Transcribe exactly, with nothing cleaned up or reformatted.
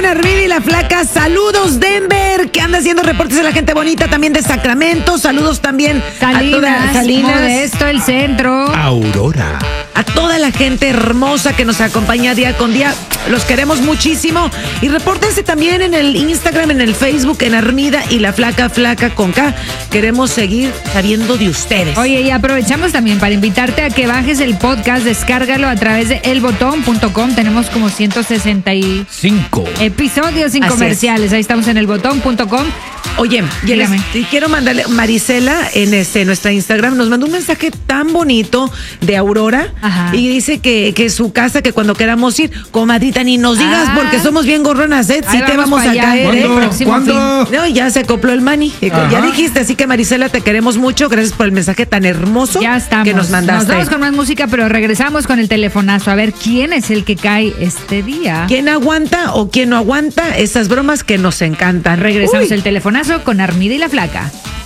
Armida y la Flaca. Saludos, Denver, que anda haciendo reportes de la gente bonita, también de Sacramento. Saludos también Salinas, a toda Salinas, Modesto, el centro. Aurora. A toda la gente hermosa que nos acompaña día con día. Los queremos muchísimo. Y repórtense también en el Instagram, en el Facebook, en Armida y la Flaca, Flaca con K. Queremos seguir sabiendo de ustedes. Oye, y aprovechamos también para invitarte a que bajes el podcast, descárgalo a través de el botón punto com. Tenemos como ciento sesenta y Cinco. episodios sin Así comerciales. es. Ahí estamos en el botón punto com. Oye, y les- Dígame. y quiero mandarle, Marisela en este nuestra Instagram nos mandó un mensaje tan bonito de Aurora. Ajá. Y dice que, que su casa, que cuando queramos ir, comadrita, ni nos digas Ah. porque somos bien gorronas, ¿eh? Sí Ahí te vamos vamos pa' a allá. caer, ¿eh? ¿Cuándo? próximo ¿Cuándo? No, ya se acopló el mani. Ajá. Ya dijiste, así que Marisela, te queremos mucho. Gracias por el mensaje tan hermoso Ya estamos. que nos mandaste. Nos vamos con más música, pero regresamos con el telefonazo. A ver quién es el que cae este día. ¿Quién aguanta o quién no aguanta esas bromas que nos encantan? Regresamos Uy. el telefonazo con Armida y la Flaca.